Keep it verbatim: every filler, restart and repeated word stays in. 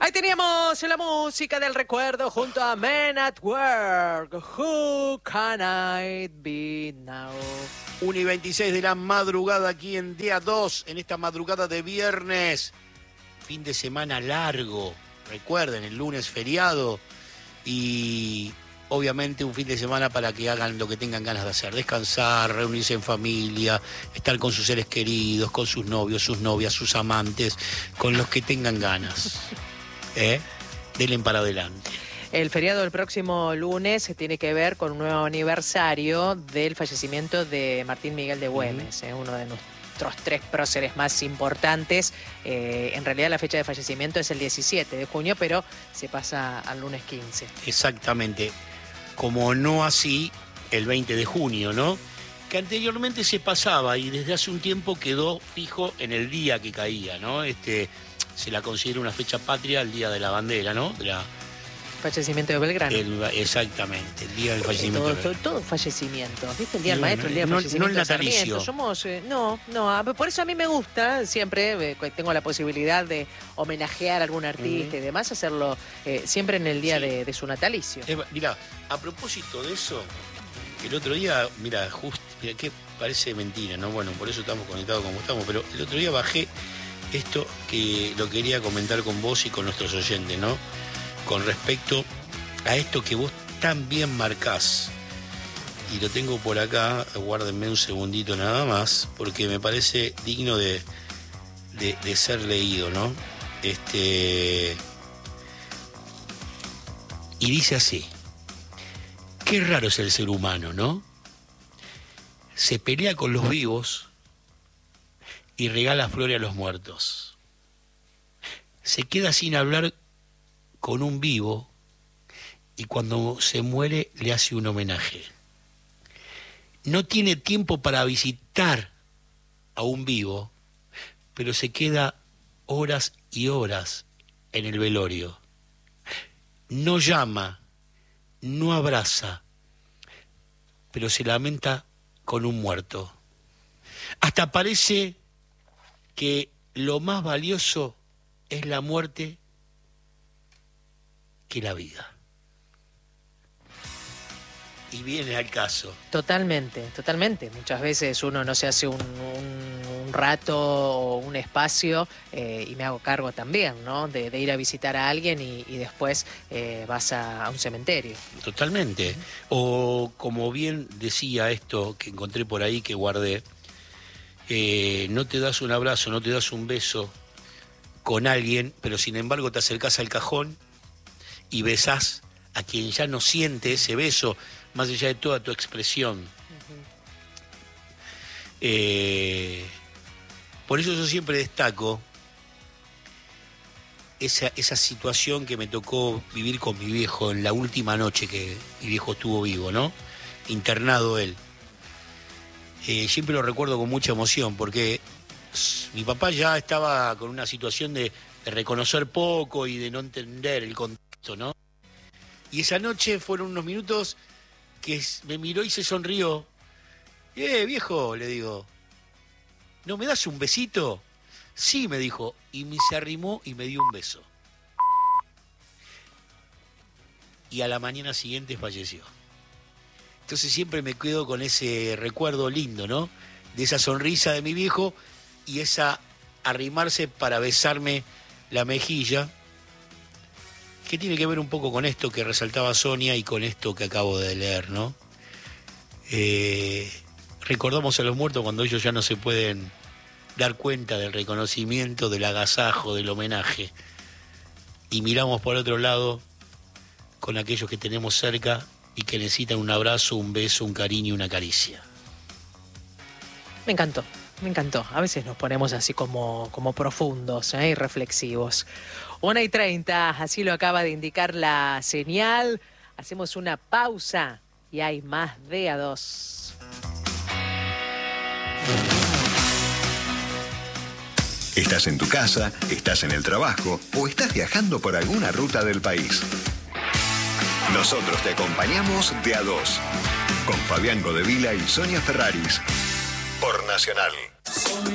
Ahí teníamos la música del recuerdo junto a Men at Work. Who can I be now? una y veintiséis de la madrugada aquí en día dos, en esta madrugada de viernes. Fin de semana largo. Recuerden, el lunes feriado. Y obviamente un fin de semana para que hagan lo que tengan ganas de hacer. Descansar, reunirse en familia, estar con sus seres queridos, con sus novios, sus novias, sus amantes, con los que tengan ganas. ¿Eh? Denle para adelante. El feriado del próximo lunes tiene que ver con un nuevo aniversario del fallecimiento de Martín Miguel de Güemes, uh-huh. eh, uno de nuestros tres próceres más importantes. Eh, en realidad la fecha de fallecimiento es el diecisiete de junio, pero se pasa al lunes quince. Exactamente. Como no así el veinte de junio, ¿no? Que anteriormente se pasaba y desde hace un tiempo quedó fijo en el día que caía, ¿no? Este, se la considera una fecha patria, el día de la bandera, ¿no? De la... Fallecimiento de Belgrano. El, exactamente, el día del fallecimiento todo, de Belgrano. Todo, todo fallecimiento, ¿viste? El día del no, maestro, el día del no, fallecimiento no el natalicio. de Somos, eh, no, no, por eso a mí me gusta siempre, eh, tengo la posibilidad de homenajear a algún artista uh-huh. y demás, hacerlo eh, siempre en el día sí. de, de su natalicio. Eh, mira, a propósito de eso, el otro día, mira, justo, mira, que parece mentira, ¿no? Bueno, por eso estamos conectados como estamos, pero el otro día bajé esto que lo quería comentar con vos y con nuestros oyentes, ¿no? Con respecto a esto que vos tan bien marcás. Y lo tengo por acá, guárdenme un segundito nada más, porque me parece digno de, de, de ser leído, ¿no? Este... Y dice así: qué raro es el ser humano, ¿no? Se pelea con los vivos y regala flores a los muertos. Se queda sin hablar con un vivo y cuando se muere le hace un homenaje. No tiene tiempo para visitar a un vivo, pero se queda horas y horas en el velorio. No llama, no abraza, pero se lamenta con un muerto. Hasta parece que lo más valioso es la muerte que la vida. Y viene al caso. Totalmente, totalmente. Muchas veces uno no se hace un, un, un rato o un espacio eh, y me hago cargo también, ¿no? De, de ir a visitar a alguien y, y después eh, vas a, a un cementerio. Totalmente. O como bien decía esto que encontré por ahí, que guardé, eh, no te das un abrazo, no te das un beso con alguien, pero sin embargo te acercás al cajón y besás a quien ya no siente ese beso, más allá de toda tu expresión. Uh-huh. Eh, por eso yo siempre destaco esa, esa situación que me tocó vivir con mi viejo en la última noche que mi viejo estuvo vivo, ¿no? Internado él. Eh, siempre lo recuerdo con mucha emoción, porque mi papá ya estaba con una situación de, de reconocer poco y de no entender el contexto, ¿no? Y esa noche fueron unos minutos que me miró y se sonrió. Eh, viejo, le digo, ¿no me das un besito? Sí, me dijo, y me se arrimó y me dio un beso. Y a la mañana siguiente falleció. Entonces siempre me quedo con ese recuerdo lindo, ¿no? De esa sonrisa de mi viejo y esa arrimarse para besarme la mejilla, que tiene que ver un poco con esto que resaltaba Sonia y con esto que acabo de leer, ¿no? Eh, recordamos a los muertos cuando ellos ya no se pueden dar cuenta del reconocimiento, del agasajo, del homenaje. Y miramos por otro lado con aquellos que tenemos cerca y que necesitan un abrazo, un beso, un cariño y una caricia. Me encantó. Me encantó. A veces nos ponemos así como, como profundos ¿eh? y reflexivos. una y treinta, así lo acaba de indicar la señal. Hacemos una pausa y hay más de A dos. Estás en tu casa, estás en el trabajo o estás viajando por alguna ruta del país. Nosotros te acompañamos de A dos con Fabián Godevila y Sonia Ferraris por Nacional.